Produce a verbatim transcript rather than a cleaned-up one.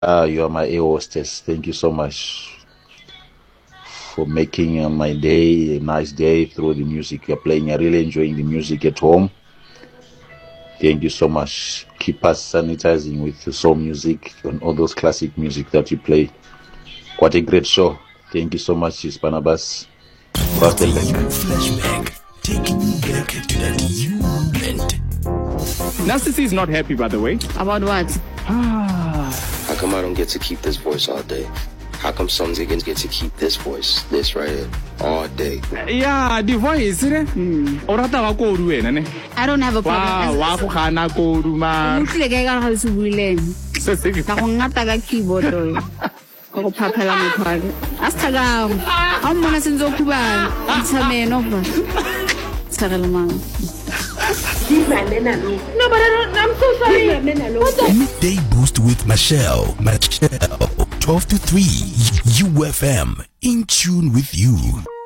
Ah, you are my air hostess. Thank you so much for making uh, my day a nice day through the music you're playing. I really enjoying the music at home. Thank you so much. Keep us sanitizing with the soul music and all those classic music that you play. What a great show. Thank you so much, Barnabas. Flashback, taking you back to that moment. Narcissy is not happy, by the way. About what? How come I don't get to keep this voice all day? How come some niggas get to keep this voice, this right here, all day? Yeah, the voice, eh? Orata wa ko ru ena ne. I don't have a Wa problem. wa go gana ko ru ma. Utlile ke ka ga se buileng. Se se ke. Ka go ngata ka keyboard o. Go phaphela mothwale. Asithaga. A mmona senzo khubana. Ntsameno ba. Tsarela mang. No, but I don't, I'm so sorry. What the? Midday Boost with Michelle. Michelle. twelve to three. U F M. In tune with you.